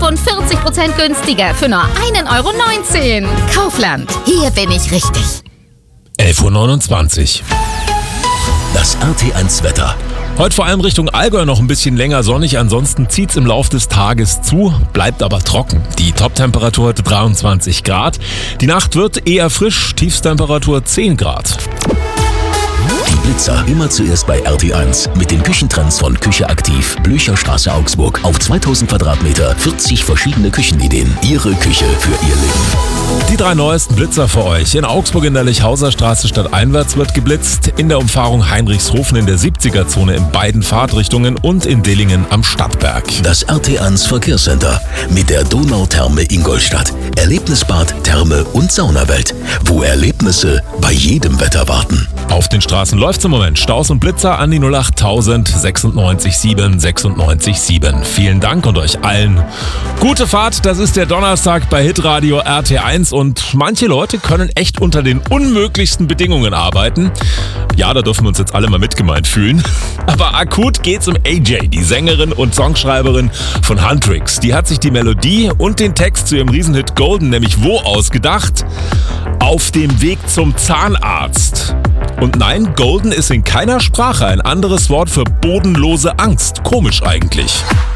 45% günstiger für nur 1,19 €. Kaufland, hier bin ich richtig. 11:29 Uhr. Das RT1 Wetter. Heute vor allem Richtung Allgäu noch ein bisschen länger sonnig, ansonsten zieht's im Laufe des Tages zu, bleibt aber trocken. Die Toptemperatur heute 23 Grad. Die Nacht wird eher frisch, Tiefstemperatur 10 Grad. Die Blitzer immer zuerst bei RT1 mit den Küchentrends von Küche aktiv. Blücherstraße Augsburg. Auf 2000 Quadratmeter 40 verschiedene Küchenideen. Ihre Küche für Ihr Leben. Die 3 neuesten Blitzer für euch. In Augsburg in der Lechhauser Straße stadteinwärts wird geblitzt, in der Umfahrung Heinrichshofen in der 70er-Zone in beiden Fahrtrichtungen und in Dillingen am Stadtberg. Das RT1 Verkehrscenter mit der Donautherme Ingolstadt. Erlebnisbad, Therme und Saunawelt, wo Erlebnisse bei jedem Wetter warten. Auf den Straßen läuft's im Moment. Staus und Blitzer an die 08000 96 7 96 7. Vielen Dank und euch allen gute Fahrt. Das ist der Donnerstag bei Hitradio RT1 und manche Leute können echt unter den unmöglichsten Bedingungen arbeiten. Ja, da dürfen wir uns jetzt alle mal mitgemeint fühlen. Aber akut geht's um AJ, die Sängerin und Songschreiberin von Huntrix. Die hat sich die Melodie und den Text zu ihrem Riesenhit Golden nämlich wo ausgedacht? Auf dem Weg zum Zahnarzt. Und nein, Golden ist in keiner Sprache ein anderes Wort für bodenlose Angst. Komisch eigentlich.